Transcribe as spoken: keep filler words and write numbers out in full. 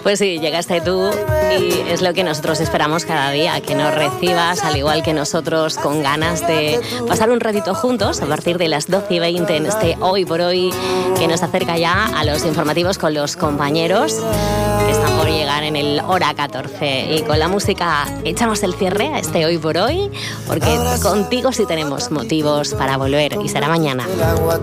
Pues sí, llegaste tú y es lo que nosotros esperamos cada día, que nos recibas, al igual que nosotros, con ganas de pasar un ratito juntos a partir de las doce y veinte en este Hoy por Hoy, que nos acerca ya a los informativos con los compañeros que están por llegar en el hora catorce. Y con la música echamos el cierre a este Hoy por Hoy, porque contigo sí tenemos motivos para volver y será mañana.